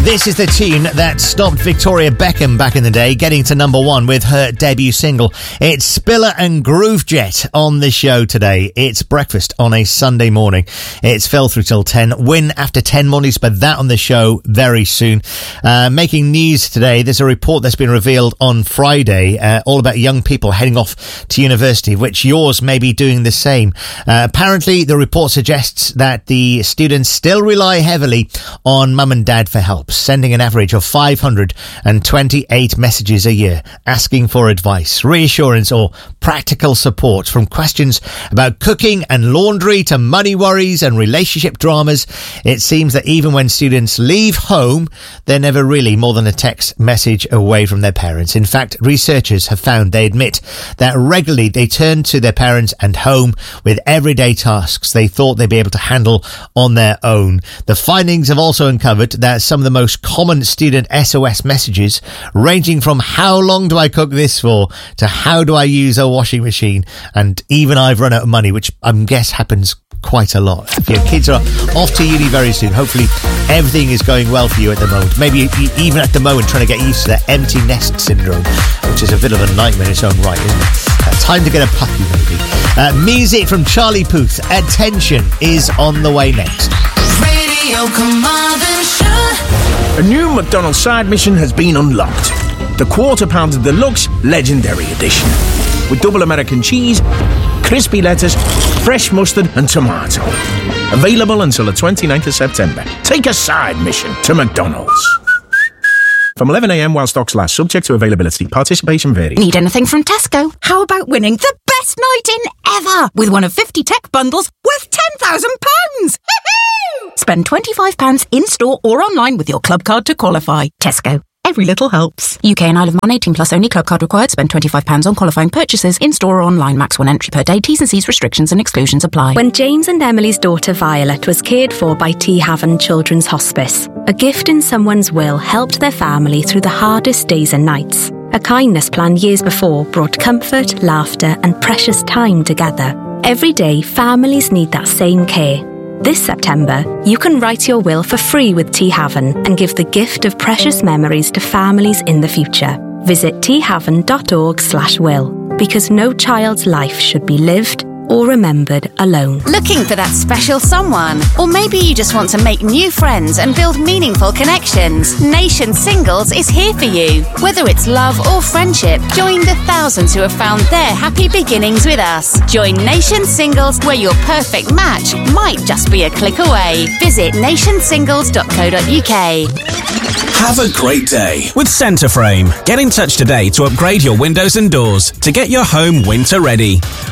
This is the tune that stopped Victoria Beckham back in the day getting to number one with her debut single. It's Spiller and Groovejet on the show today. It's breakfast on a Sunday morning. It's Phil through till 10. Win after 10 mornings, but that on the show very soon. Making news today, there's a report that's been revealed on Friday all about young people heading off to university, which yours may be doing the same. Apparently, the report suggests that the students still rely heavily on mum and dad for help, sending an average of 528 messages a year asking for advice, reassurance or practical support, from questions about cooking and laundry to money worries and relationship dramas. It seems that even when students leave home, they're never really more than a text message away from their parents. In fact, researchers have found they admit that regularly they turn to their parents and home with everyday tasks they thought they'd be able to handle on their own. The findings have also uncovered that some of the most common student SOS messages, ranging from "how long do I cook this for" to "how do I use a washing machine," and even "I've run out of money," which I guess happens quite a lot. Your kids are off to uni very soon. Hopefully everything is going well for you at the moment. Maybe even at the moment trying to get used to that empty nest syndrome, which is a bit of a nightmare in its own right, isn't it? Time to get a puppy maybe. Music from Charlie Puth, Attention, is on the way next. Radio Carmarthenshire. A new McDonald's side mission has been unlocked. The Quarter Pounder Deluxe Legendary Edition. With double American cheese, crispy lettuce, fresh mustard and tomato. Available until the 29th of September. Take a side mission to McDonald's. From 11 a.m. while stocks last, subject to availability. Participation varies. Need anything from Tesco? How about winning the best night in ever with one of 50 tech bundles worth £10,000? Spend £25 in-store or online with your club card to qualify. Tesco. Every little helps. UK and Isle of Man 18 plus only. Club card required. Spend £25 on qualifying purchases in-store or online. Max 1 entry per day. T's and C's restrictions and exclusions apply. When James and Emily's daughter Violet was cared for by T Haven Children's Hospice, a gift in someone's will helped their family through the hardest days and nights. A kindness plan years before brought comfort, laughter and precious time together. Every day, families need that same care. This September, you can write your will for free with T Haven and give the gift of precious memories to families in the future. Visit thaven.org/will, because no child's life should be lived or remembered alone. Looking for that special someone? Or maybe you just want to make new friends and build meaningful connections. Nation Singles is here for you. Whether it's love or friendship, join the thousands who have found their happy beginnings with us. Join Nation Singles, where your perfect match might just be a click away. Visit nationsingles.co.uk. Have a great day with Centreframe. Get in touch today to upgrade your windows and doors to get your home winter ready.